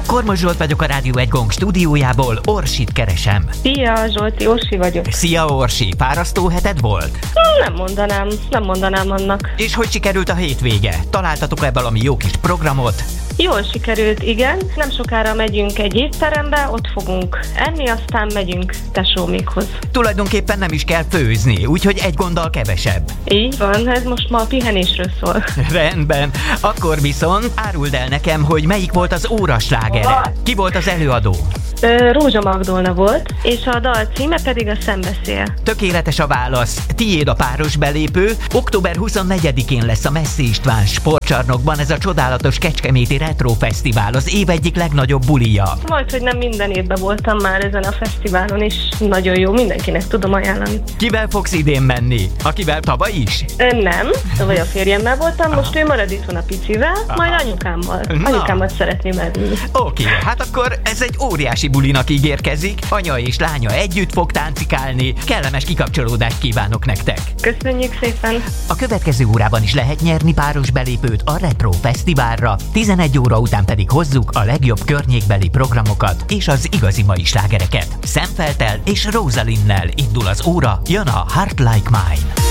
Kormos Zsolt vagyok a Rádió 1 Gong stúdiójából, Orsit keresem. Szia, Zsolti, Orsi vagyok. Szia Orsi, fárasztó heted volt? Nem mondanám annak. És hogy sikerült a hétvége? Találtatok-e valami jó kis programot? Jól sikerült, igen. Nem sokára megyünk egy étterembe, ott fogunk enni, aztán megyünk tesómékhoz. Tulajdonképpen nem is kell főzni, úgyhogy egy gonddal kevesebb. Így van, ez most ma a pihenésről szól. Rendben. Akkor viszont áruld el nekem, hogy melyik volt az óra slágere. Ki volt az előadó? Rózsa Magdolna volt, és a dal címe pedig a Szembeszél. Tökéletes a válasz. Tiéd a páros belépő. Október 24-én lesz a Messzi István Sportcsarnokban ez a csodálatos Kecskeméti Retro Fesztivál, az év egyik legnagyobb bulija. Majd, hogy nem minden évben voltam már ezen a fesztiválon, és nagyon jó, mindenkinek tudom ajánlani. Kivel fogsz idén menni? Akivel tavaly is? Nem, tavaly a férjemmel voltam, most ő marad itthon a picivel, majd anyukámmal. Anyukámat szeretném elvinni. Oké, hát akkor ez egy óriási bulinak ígérkezik. Anya és lánya együtt fog táncikálni. Kellemes kikapcsolódást kívánok nektek. Köszönjük szépen! A következő órában is lehet nyerni páros belépőt a Retro Fesztiválra, 11 óra után pedig hozzuk a legjobb környékbeli programokat és az igazi mai slágereket. Sam Felttel és Rosalinnel indul az óra, jön a Heart Like Mine.